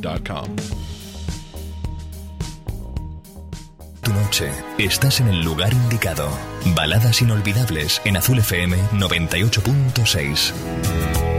azulfm.com. Tu noche, estás en el lugar indicado. Baladas inolvidables en Azul FM 98.6.